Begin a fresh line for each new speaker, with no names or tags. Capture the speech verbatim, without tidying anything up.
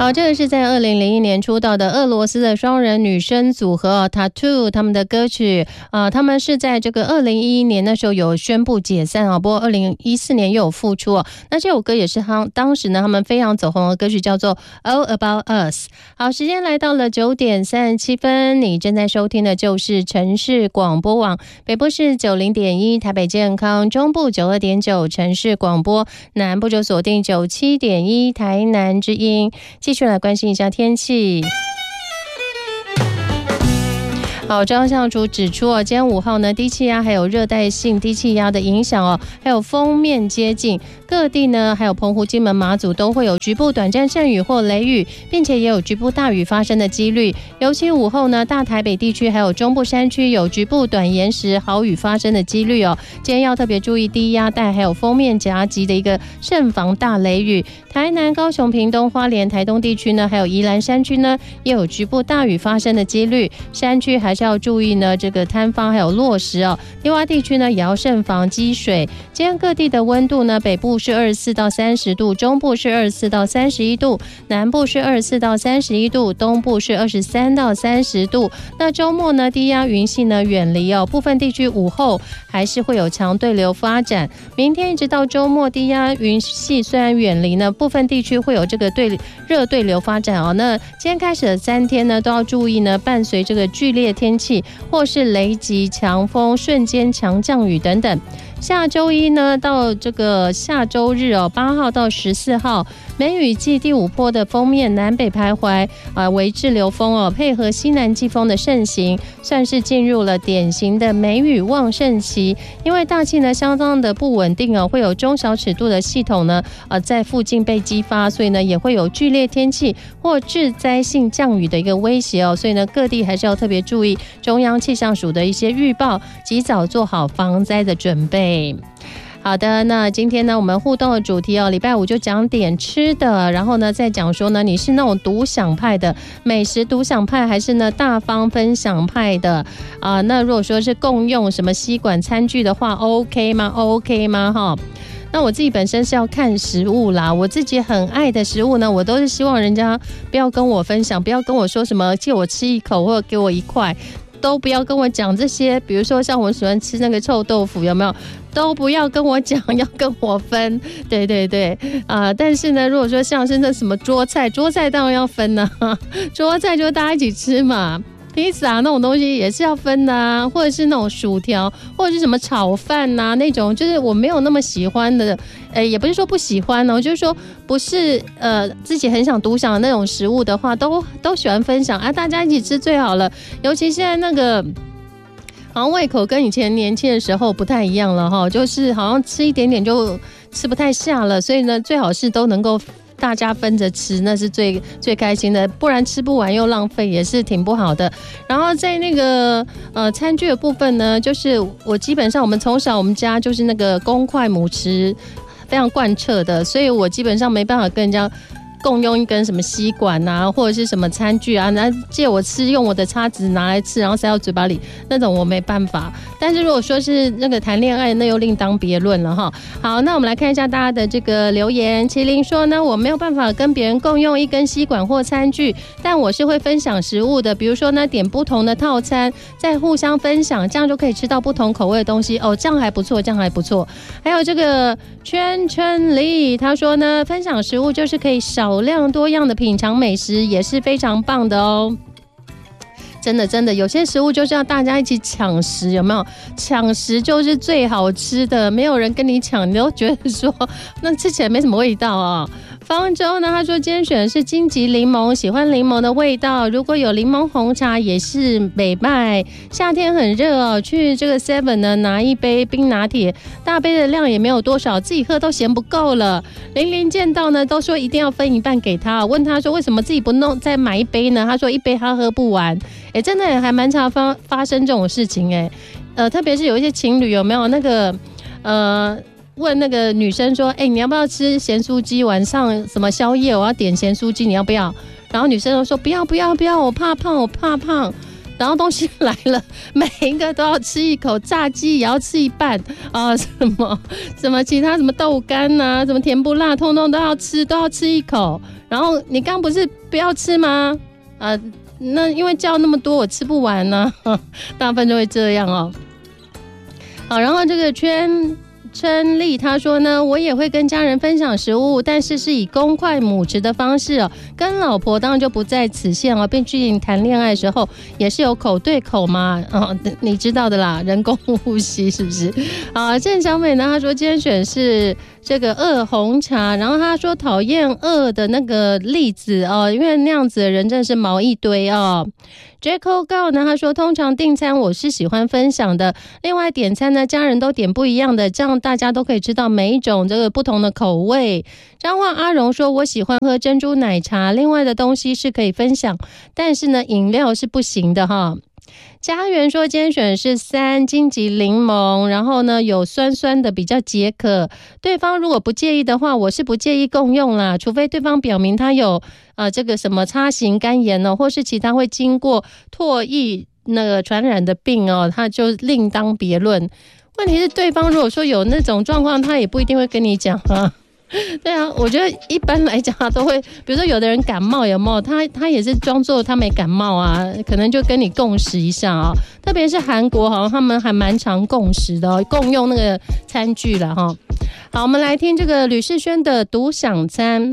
好，这个是在二零零一年出道的俄罗斯的双人女生组合 Tattoo 他们的歌曲，呃，他们是在这个二零一一年那时候有宣布解散啊，不过二零一四年又有复出哦。那这首歌也是他当时呢他们非常走红的歌曲，叫做 All About Us。好，时间来到了九点三十七分，你正在收听的就是城市广播网，北部是九零点一，台北健康，中部九二点九城市广播，南部就锁定九七点一台南之音。继续来关心一下天气。好，中央气象局指出哦，今天五号呢，低气压还有热带性低气压的影响哦，还有锋面接近，各地呢，还有澎湖、金门、马祖都会有局部短暂阵雨或雷雨，并且也有局部大雨发生的几率。尤其午后呢，大台北地区还有中部山区有局部短延时豪雨发生的几率哦。今天要特别注意低压带还有锋面夹击的一个慎防大雷雨。台南、高雄、屏东、花莲、台东地区呢，还有宜兰山区呢，也有局部大雨发生的几率。山区还是要注意呢，这个坍方还有落石哦。低洼地区呢，也要慎防积水。今天各地的温度呢，北部是二十四到三十度，中部是二十四到三十一度，南部是二十四到三十一度，东部是二十三到三十度。那周末呢，低压云系呢远离哦，部分地区午后还是会有强对流发展。明天一直到周末，低压云系虽然远离呢，部分地区会有这个对热对流发展哦。那今天开始的三天呢，都要注意呢，伴随这个剧烈天气或是雷击、强风、瞬间强降雨等等。下周一呢，到这个下周日哦，八号到十四号，梅雨季第五波的锋面南北徘徊啊，为滞留风哦，配合西南季风的盛行，算是进入了典型的梅雨旺盛期。因为大气呢相当的不稳定哦，会有中小尺度的系统呢，呃，在附近被激发，所以呢也会有剧烈天气或致灾性降雨的一个威胁哦。所以呢，各地还是要特别注意中央气象署的一些预报，及早做好防灾的准备。好的，那今天呢，我们互动的主题哦，礼拜五就讲点吃的，然后呢，再讲说呢，你是那种独享派的美食独享派，还是呢大方分享派的啊、呃？那如果说是共用什么吸管餐具的话 ，OK 吗 ？OK 吗？哈。那我自己本身是要看食物啦，我自己很爱的食物呢，我都是希望人家不要跟我分享，不要跟我说什么借我吃一口或者给我一块。都不要跟我讲这些，比如说像我喜欢吃那个臭豆腐，有没有？都不要跟我讲，要跟我分。对对对，啊、呃！但是呢，如果说像是那什么桌菜，桌菜当然要分呢、啊，桌菜就大家一起吃嘛。披萨那种东西也是要分的啊，或者是那种薯条，或者是什么炒饭呐、啊，那种就是我没有那么喜欢的，呃，也不是说不喜欢哦，就是说不是呃自己很想独享的那种食物的话，都都喜欢分享啊，大家一起吃最好了。尤其现在那个，好像胃口跟以前年轻的时候不太一样了哈，就是好像吃一点点就吃不太下了，所以呢，最好是都能够大家分着吃，那是最最开心的，不然吃不完又浪费，也是挺不好的。然后在那个呃餐具的部分呢，就是我基本上我们从小我们家就是那个公筷母匙非常贯彻的，所以我基本上没办法跟人家共用一根什么吸管啊，或者是什么餐具啊，那借我吃，用我的叉子拿来吃，然后塞到嘴巴里，那种我没办法。但是如果说是那个谈恋爱，那又另当别论了哈。好，那我们来看一下大家的这个留言。麒麟说呢，我没有办法跟别人共用一根吸管或餐具，但我是会分享食物的，比如说呢，点不同的套餐，再互相分享，这样就可以吃到不同口味的东西哦，这样还不错，这样还不错。还有这个圈圈里，他说呢，分享食物就是可以少少量多样的品尝美食，也是非常棒的哦。真的真的，有些食物就是要大家一起抢食，有没有？抢食就是最好吃的，没有人跟你抢，你都觉得说那吃起来没什么味道啊。方舟呢，他说今天选的是金桔柠檬，喜欢柠檬的味道，如果有柠檬红茶也是美拜。夏天很热哦，去这个 seven 呢拿一杯冰拿铁，大杯的量也没有多少，自己喝都嫌不够了。玲玲见到呢都说一定要分一半给他，问他说为什么自己不弄再买一杯呢？他说一杯他喝不完。哎，真的还蛮常发发生这种事情哎，呃，特别是有一些情侣有没有那个呃。问那个女生说：“哎、欸，你要不要吃咸酥鸡？晚上什么宵夜？我要点咸酥鸡，你要不要？”然后女生都说：“不要，不要，不要，我怕胖，我怕胖。” 然后东西来了，每一个都要吃一口，炸鸡也要吃一半啊、呃，什么什么其他什么豆干啊，什么甜不辣，通通都要吃，都要吃一口。然后你刚不是不要吃吗？啊、呃，那因为叫那么多，我吃不完呢、啊，大部分就会这样哦。好，然后这个圈。春丽他说呢，我也会跟家人分享食物，但是是以公筷母匙的方式哦。跟老婆当然就不在此限哦，毕竟谈恋爱的时候也是有口对口嘛，哦，你知道的啦，人工呼吸是不是？啊，郑小美呢，她说今天选是这个二红茶，然后她说讨厌二的那个例子哦，因为那样子的人真的是毛一堆哦。Jaco Go 呢，他说通常订餐我是喜欢分享的，另外点餐呢，家人都点不一样的，这样大家都可以知道每一种这个不同的口味。彰化阿荣说，我喜欢喝珍珠奶茶，另外的东西是可以分享，但是呢，饮料是不行的哈。家园说今天选的是三荆棘柠檬，然后呢有酸酸的，比较解渴。对方如果不介意的话，我是不介意共用啦，除非对方表明他有呃这个什么叉型肝炎哦，或是其他会经过唾液那个传染的病哦，他就另当别论。问题是对方如果说有那种状况，他也不一定会跟你讲啊。对啊，我觉得一般来讲他都会，比如说有的人感冒有没有，他他也是装作他没感冒啊，可能就跟你共识一下啊。特别是韩国好像他们还蛮常共识的、哦，共用那个餐具了哈。好，我们来听这个吕世轩的独享餐。